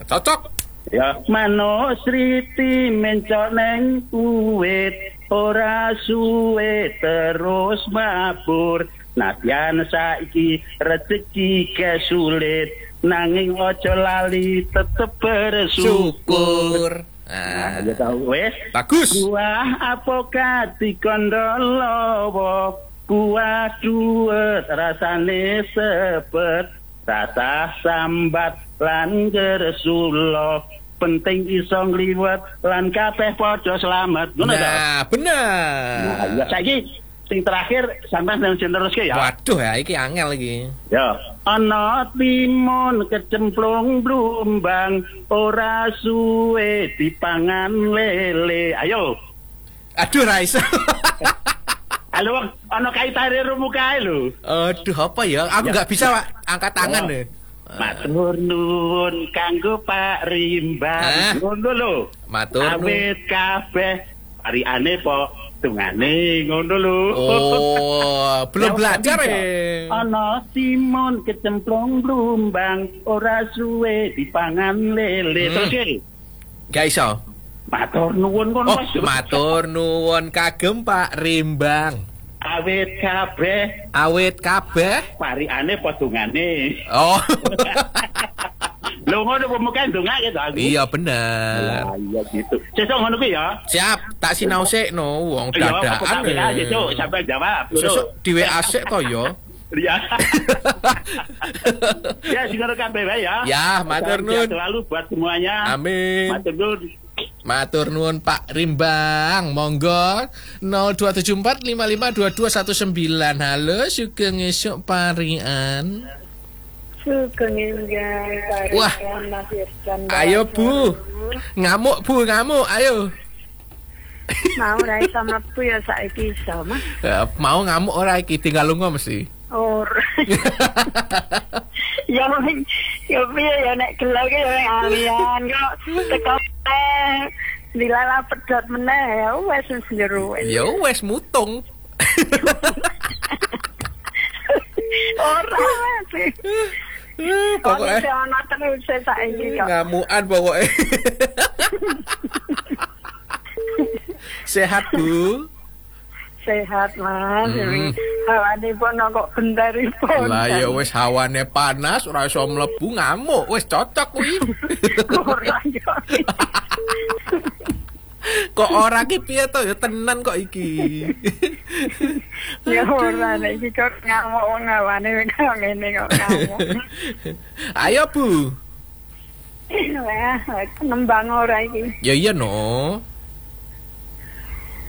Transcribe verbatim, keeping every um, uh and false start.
Cocok. Ya, mano sriti mencok neng uwit ora suwe terus mabur. Nadyan saiki rezeki kesulit nanging ojo lali tetep bersyukur. Nah, ya tahu wes. Bagus. Buah apokat dikondolowo, buah duet rasane sepet, rasa sambat lan gersulo, penting iso ngliwet lan kabeh padha slamet. Ngono ta? Nah, bener. Nah, ya saiki sing terakhir sampean sing teruske ya. Waduh ya iki angel iki. Ya, ana timun kecemplung blumbang ora suwe dipangan lele. Ayo. Aduh ra iso. Halo, ana kaitane rumu kae lho. Aduh apa ya? Aku enggak bisa, Pak. Angkat tangan deh. Matur nuwun kanggo Pak Rimbang. Ngono lho. Matur nuwun. Awit kabeh parikane po tungane ngono lho. Oh, belum belajar ya. Ana timun kecemplung blumbang ora suwe dipangan lele. Hmm. Terus iki. Gak iso. Matur nuwun kono Mas. Oh, matur nuwun kagem Pak Rimbang. Awit kabeh, awit kabeh parikane podongane. Oh. Lho ngono pemukan ndongake to aku. Iya bener. Lah iya gitu. Sesuk ngono kuwi ya. Siap, tak sinau sikno wong dadakan. Ya, sesuk sampai jawab. Sesuk di W A sik to ya. Iya. Ya, sing kabeh wae ya. Ya, matur nuwun. Selalu buat semuanya. Amin. Matur nuwun. Matur nuwun Pak Rimbang. Monggo nol dua tujuh empat lima lima dua dua satu sembilan. Halo, sugeng esuk parian. Sugeng enggak. Wah. Ayo Bu. Ngamuk Bu, ngamuk. Ayo. Mau ra iso mlebu ya saiki iso, Mas. Ya, mau ngamuk ora iki tinggal lunga mesti. Ora. Ya ya piye ya nek gelo ki ya alian kok teko eh dilala pedot meneh ya wis njero. Ya wis mutung. Ora sih. Pokoknya ana terus saiki kok. Ngamukan pokoknya. Sehat Bu. Sehat Mas. Hmm. Hawane pun kok bentaripun. Lah ya wis hawane panas ora iso mlebu ngamuk, wis cocok kuwi. Ora yo. Kok ora ki piye to ya tenan kok iki. Ya ora nek iki kok ngamuk ngawane kok ngene kok ngamuk. Ayo Bu. Wah, nembang ora iki. Ya iya no.